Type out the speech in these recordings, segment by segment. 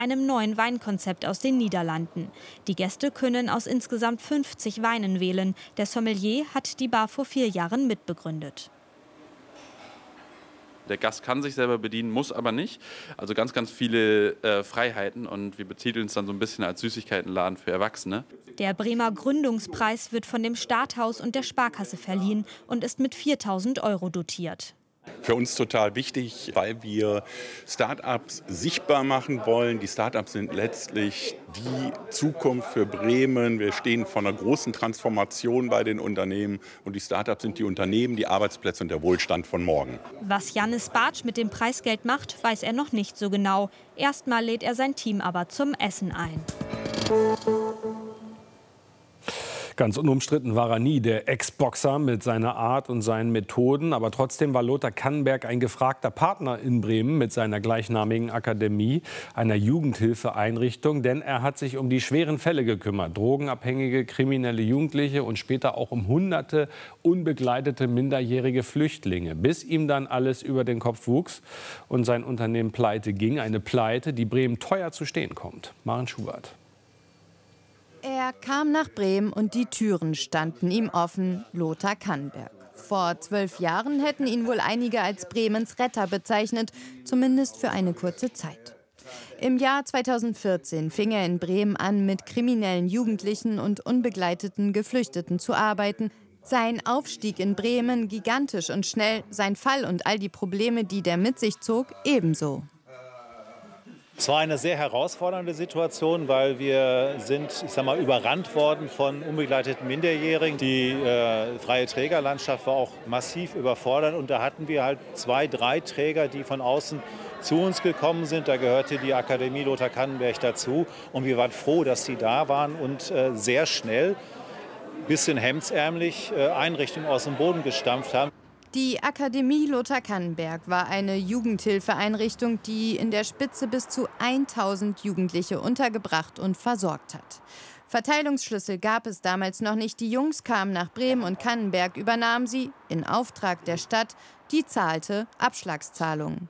einem neuen Weinkonzept aus den Niederlanden. Die Gäste können aus insgesamt 50 Weinen wählen. Der Sommelier hat die Bar vor 4 Jahren mitbegründet. Der Gast kann sich selber bedienen, muss aber nicht. Also ganz, ganz viele Freiheiten und wir betiteln es dann so ein bisschen als Süßigkeitenladen für Erwachsene. Der Bremer Gründungspreis wird von dem Starthaus und der Sparkasse verliehen und ist mit 4.000 € dotiert. Für uns total wichtig, weil wir Start-ups sichtbar machen wollen. Die Start-ups sind letztlich die Zukunft für Bremen. Wir stehen vor einer großen Transformation bei den Unternehmen. Und die Start-ups sind die Unternehmen, die Arbeitsplätze und der Wohlstand von morgen. Was Jannis Bartsch mit dem Preisgeld macht, weiß er noch nicht so genau. Erstmal lädt er sein Team aber zum Essen ein. Ganz unumstritten war er nie, der Ex-Boxer mit seiner Art und seinen Methoden. Aber trotzdem war Lothar Kannenberg ein gefragter Partner in Bremen mit seiner gleichnamigen Akademie, einer Jugendhilfeeinrichtung. Denn er hat sich um die schweren Fälle gekümmert. Drogenabhängige, kriminelle Jugendliche und später auch um hunderte unbegleitete minderjährige Flüchtlinge. Bis ihm dann alles über den Kopf wuchs und sein Unternehmen pleite ging. Eine Pleite, die Bremen teuer zu stehen kommt. Maren Schubert. Er kam nach Bremen und die Türen standen ihm offen, Lothar Kannenberg. Vor 12 Jahren hätten ihn wohl einige als Bremens Retter bezeichnet, zumindest für eine kurze Zeit. Im Jahr 2014 fing er in Bremen an, mit kriminellen Jugendlichen und unbegleiteten Geflüchteten zu arbeiten. Sein Aufstieg in Bremen gigantisch und schnell, sein Fall und all die Probleme, die der mit sich zog, ebenso. Es war eine sehr herausfordernde Situation, weil wir sind, überrannt worden von unbegleiteten Minderjährigen. Die freie Trägerlandschaft war auch massiv überfordert und da hatten wir halt 2, 3 Träger, die von außen zu uns gekommen sind. Da gehörte die Akademie Lothar Kannenberg dazu und wir waren froh, dass sie da waren und sehr schnell, bisschen hemdsärmlich, Einrichtungen aus dem Boden gestampft haben. Die Akademie Lothar Kannenberg war eine Jugendhilfeeinrichtung, die in der Spitze bis zu 1000 Jugendliche untergebracht und versorgt hat. Verteilungsschlüssel gab es damals noch nicht. Die Jungs kamen nach Bremen und Kannenberg übernahm sie, in Auftrag der Stadt, die zahlte Abschlagszahlungen.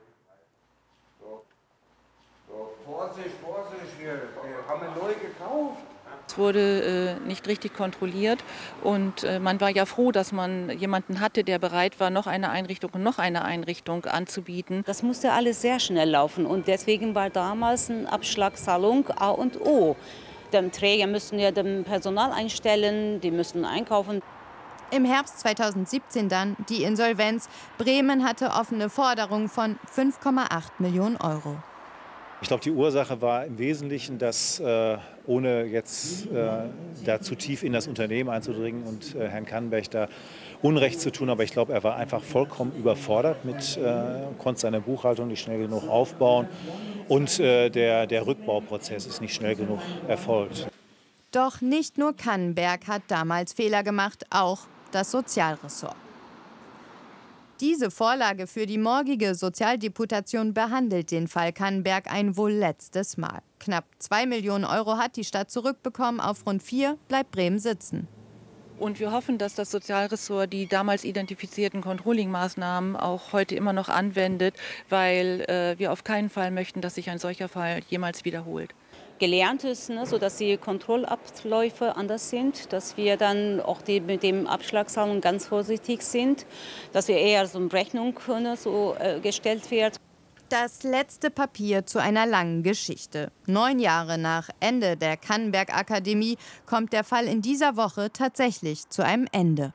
Vorsicht, wir haben neu gekauft. Es wurde nicht richtig kontrolliert und man war ja froh, dass man jemanden hatte, der bereit war, noch eine Einrichtung und noch eine Einrichtung anzubieten. Das musste alles sehr schnell laufen und deswegen war damals eine Abschlagszahlung A und O. Die Träger müssen ja dem Personal einstellen, die müssen einkaufen. Im Herbst 2017 dann die Insolvenz. Bremen hatte offene Forderungen von 5,8 Millionen €. Ich glaube, die Ursache war im Wesentlichen, dass, ohne jetzt da zu tief in das Unternehmen einzudringen und Herrn Kannenberg da Unrecht zu tun, aber ich glaube, er war einfach vollkommen überfordert, konnte seine Buchhaltung nicht schnell genug aufbauen und der Rückbauprozess ist nicht schnell genug erfolgt. Doch nicht nur Kannenberg hat damals Fehler gemacht, auch das Sozialressort. Diese Vorlage für die morgige Sozialdeputation behandelt den Fall Kannenberg ein wohl letztes Mal. Knapp 2 Millionen € hat die Stadt zurückbekommen, auf rund 4 bleibt Bremen sitzen. Und wir hoffen, dass das Sozialressort die damals identifizierten Controlling-Maßnahmen auch heute immer noch anwendet, weil wir auf keinen Fall möchten, dass sich ein solcher Fall jemals wiederholt. Gelernt ist, sodass die Kontrollabläufe anders sind, dass wir dann auch mit dem Abschlagszahlung ganz vorsichtig sind, dass wir eher so eine Rechnung gestellt wird. Das letzte Papier zu einer langen Geschichte. 9 Jahre nach Ende der Kannenberg-Akademie kommt der Fall in dieser Woche tatsächlich zu einem Ende.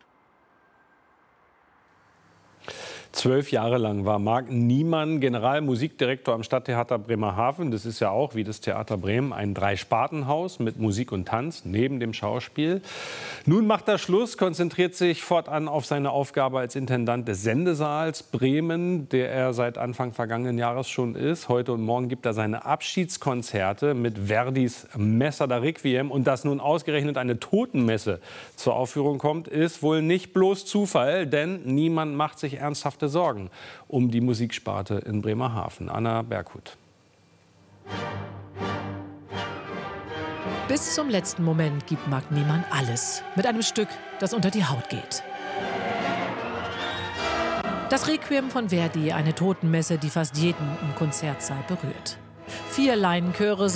12 Jahre lang war Marc Niemann Generalmusikdirektor am Stadttheater Bremerhaven. Das ist ja auch, wie das Theater Bremen, ein 3-Sparten-Haus mit Musik und Tanz neben dem Schauspiel. Nun macht er Schluss, konzentriert sich fortan auf seine Aufgabe als Intendant des Sendesaals Bremen, der er seit Anfang vergangenen Jahres schon ist. Heute und morgen gibt er seine Abschiedskonzerte mit Verdis Messa da Requiem. Und dass nun ausgerechnet eine Totenmesse zur Aufführung kommt, ist wohl nicht bloß Zufall, denn niemand macht sich ernsthafte Sorgen um die Musiksparte in Bremerhaven. Anna Berghut. Bis zum letzten Moment gibt Marc Niemann alles. Mit einem Stück, das unter die Haut geht. Das Requiem von Verdi, eine Totenmesse, die fast jeden im Konzertsaal berührt. 4 Laienchöre